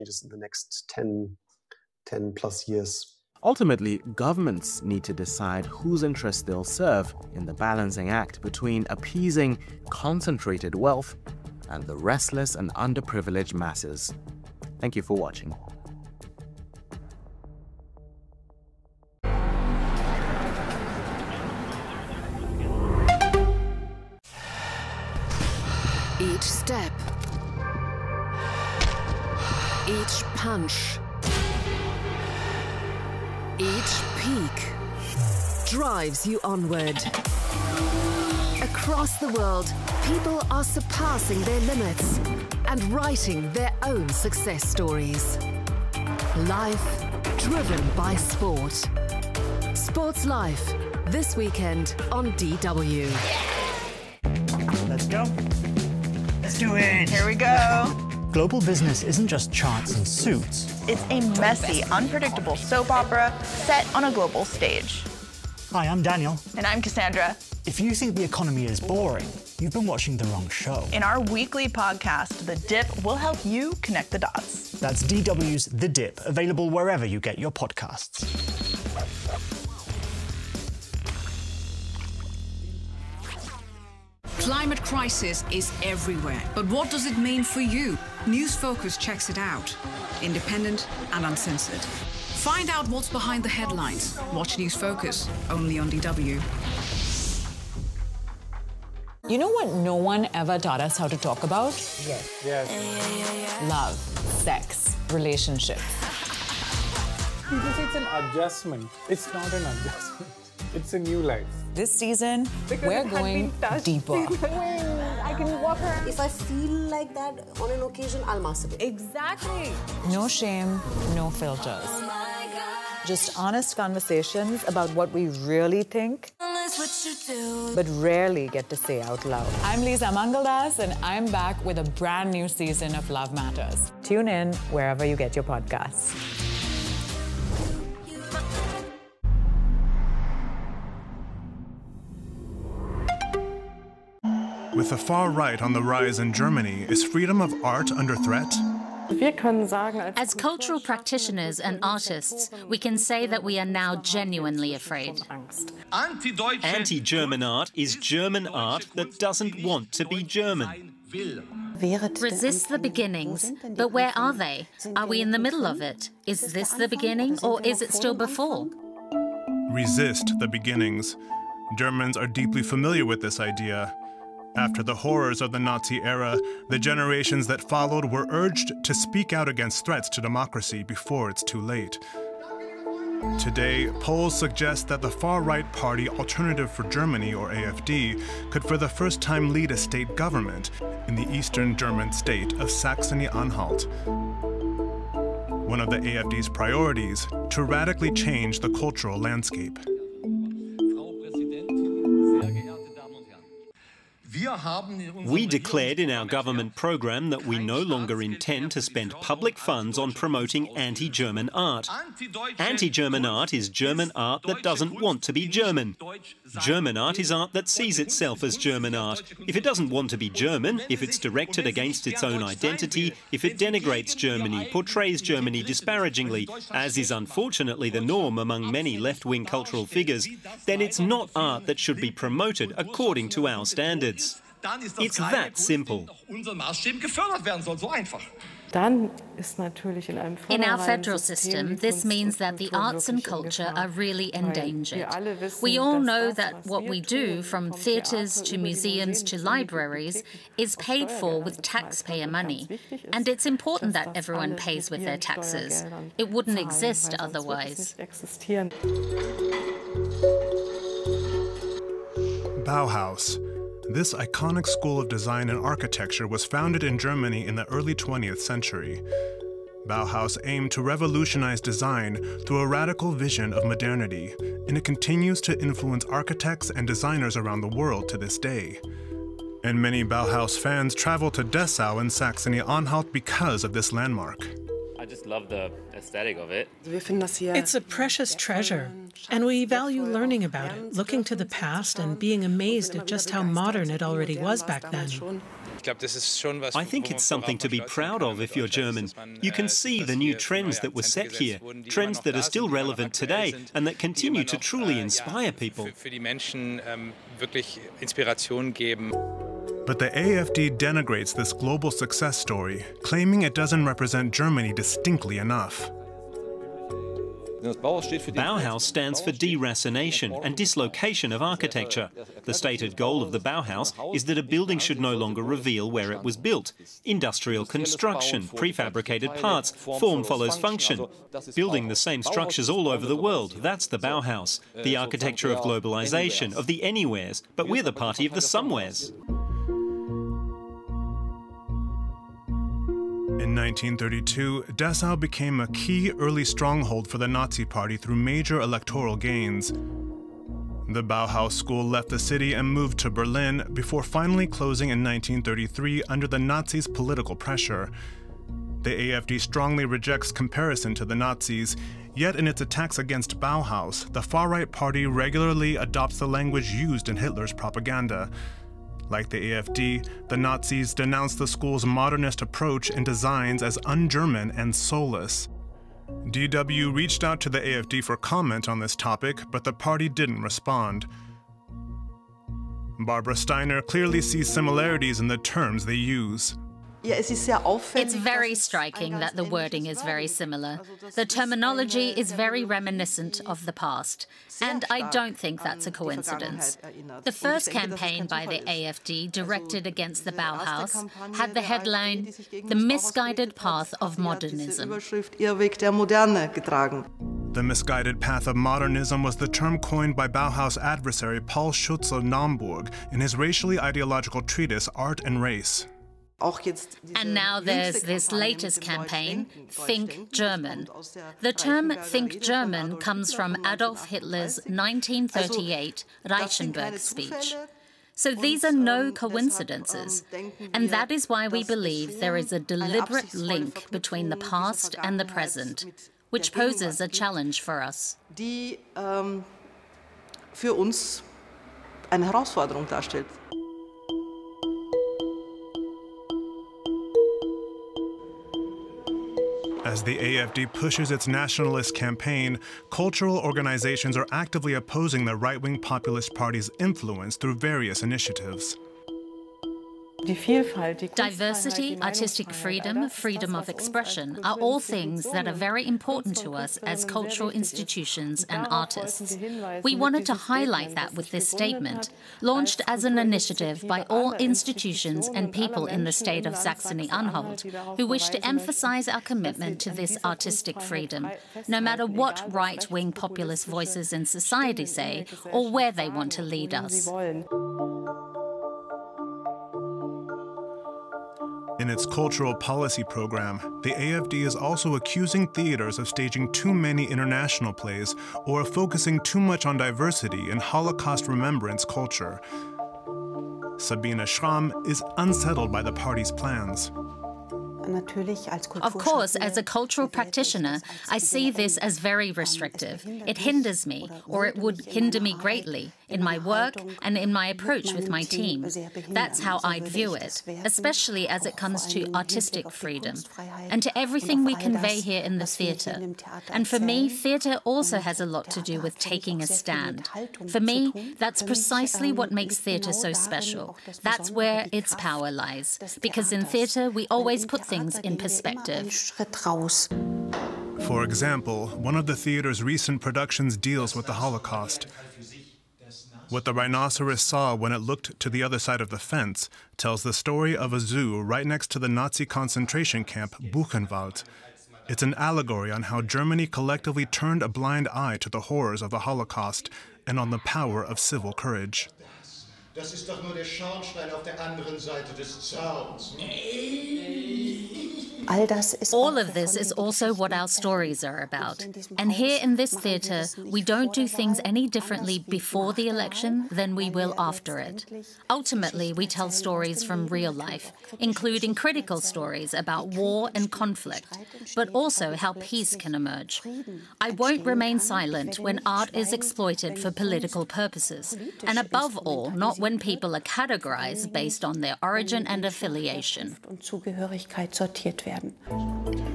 just in the next 10 plus years. Ultimately, governments need to decide whose interests they'll serve in the balancing act between appeasing concentrated wealth and the restless and underprivileged masses. Thank you for watching. Each step, each punch, each peak drives you onward. Across the world, people are surpassing their limits and writing their own success stories. Life driven by sport. Sports Life, this weekend on DW. Let's go. Let's do it. Here we go. Global business isn't just charts and suits. It's a messy, unpredictable soap opera set on a global stage. Hi, I'm Daniel. And I'm Cassandra. If you think the economy is boring, you've been watching the wrong show. In our weekly podcast, The Dip, will help you connect the dots. That's DW's The Dip, available wherever you get your podcasts. Climate crisis is everywhere. But what does it mean for you? News Focus checks it out. Independent and uncensored. Find out what's behind the headlines. Watch News Focus, only on DW. You know what no one ever taught us how to talk about? Yes. Love, sex, relationships. People say it's an adjustment. It's not an adjustment. It's a new life. This season, we're going deeper. I can walk around. If I feel like that on an occasion, I'll masturbate. Exactly. No shame, no filters. Just honest conversations about what we really think, but rarely get to say out loud. I'm Lisa Mangaldas, and I'm back with a brand new season of Love Matters. Tune in wherever you get your podcasts. With the far right on the rise in Germany, is freedom of art under threat? As cultural practitioners and artists, we can say that we are now genuinely afraid. Anti-German art is German art that doesn't want to be German. Resist the beginnings, but where are they? Are we in the middle of it? Is this the beginning, or is it still before? Resist the beginnings. Germans are deeply familiar with this idea. After the horrors of the Nazi era, the generations that followed were urged to speak out against threats to democracy before it's too late. Today, polls suggest that the far-right party Alternative for Germany, or AfD, could for the first time lead a state government in the eastern German state of Saxony-Anhalt. One of the AfD's priorities, to radically change the cultural landscape. We declared in our government program that we no longer intend to spend public funds on promoting anti-German art. Anti-German art is German art that doesn't want to be German. German art is art that sees itself as German art. If it doesn't want to be German, if it's directed against its own identity, if it denigrates Germany, portrays Germany disparagingly, as is unfortunately the norm among many left-wing cultural figures, then it's not art that should be promoted according to our standards. It's that simple. In our federal system, this means that the arts and culture are really endangered. We all know that what we do, from theatres to museums to libraries, is paid for with taxpayer money. And it's important that everyone pays with their taxes. It wouldn't exist otherwise. Bauhaus. This iconic school of design and architecture was founded in Germany in the early 20th century. Bauhaus aimed to revolutionize design through a radical vision of modernity, and it continues to influence architects and designers around the world to this day. And many Bauhaus fans travel to Dessau in Saxony-Anhalt because of this landmark. I just love the aesthetic of it. It's a precious treasure, and we value learning about it, looking to the past and being amazed at just how modern it already was back then. I think it's something to be proud of if you're German. You can see the new trends that were set here, trends that are still relevant today and that continue to truly inspire people. But the AfD denigrates this global success story, claiming it doesn't represent Germany distinctly enough. Bauhaus stands for deracination and dislocation of architecture. The stated goal of the Bauhaus is that a building should no longer reveal where it was built. Industrial construction, prefabricated parts, form follows function. Building the same structures all over the world, that's the Bauhaus. The architecture of globalization, of the anywheres, but we're the party of the somewheres. In 1932, Dessau became a key early stronghold for the Nazi Party through major electoral gains. The Bauhaus school left the city and moved to Berlin before finally closing in 1933 under the Nazis' political pressure. The AfD strongly rejects comparison to the Nazis, yet in its attacks against Bauhaus, the far-right party regularly adopts the language used in Hitler's propaganda. Like the AfD, the Nazis denounced the school's modernist approach and designs as un-German and soulless. DW reached out to the AfD for comment on this topic, but the party didn't respond. Barbara Steiner clearly sees similarities in the terms they use. It's very striking that the wording is very similar. The terminology is very reminiscent of the past, and I don't think that's a coincidence. The first campaign by the AfD directed against the Bauhaus had the headline, "The Misguided Path of Modernism." The misguided path of modernism was the term coined by Bauhaus adversary Paul Schütze-Naumburg in his racially ideological treatise Art and Race. And now there's this latest campaign, Think German. The term Think German comes from Adolf Hitler's 1938 Reichenberg speech. So these are no coincidences, and that is why we believe there is a deliberate link between the past and the present, which poses a challenge for us. Für uns eine Herausforderung darstellt. As the AfD pushes its nationalist campaign, cultural organizations are actively opposing the right-wing populist party's influence through various initiatives. Diversity, artistic freedom, freedom of expression are all things that are very important to us as cultural institutions and artists. We wanted to highlight that with this statement, launched as an initiative by all institutions and people in the state of Saxony-Anhalt who wish to emphasize our commitment to this artistic freedom, no matter what right-wing populist voices in society say or where they want to lead us. In its cultural policy program, the AfD is also accusing theaters of staging too many international plays or of focusing too much on diversity and Holocaust remembrance culture. Sabine Schramm is unsettled by the party's plans. Of course, as a cultural practitioner, I see this as very restrictive. It hinders me, or it would hinder me greatly, in my work and in my approach with my team. That's how I'd view it, especially as it comes to artistic freedom, and to everything we convey here in the theatre. And for me, theatre also has a lot to do with taking a stand. For me, that's precisely what makes theatre so special. That's where its power lies, because in theatre we always put things in perspective. For example, one of the theater's recent productions deals with the Holocaust. What the rhinoceros saw when it looked to the other side of the fence tells the story of a zoo right next to the Nazi concentration camp Buchenwald. It's an allegory on how Germany collectively turned a blind eye to the horrors of the Holocaust and on the power of civil courage. Das ist doch nur der Schornstein auf der anderen Seite des Zauns. All of this is also what our stories are about. And here in this theatre, we don't do things any differently before the election than we will after it. Ultimately, we tell stories from real life, including critical stories about war and conflict, but also how peace can emerge. I won't remain silent when art is exploited for political purposes, and above all, not when people are categorized based on their origin and affiliation.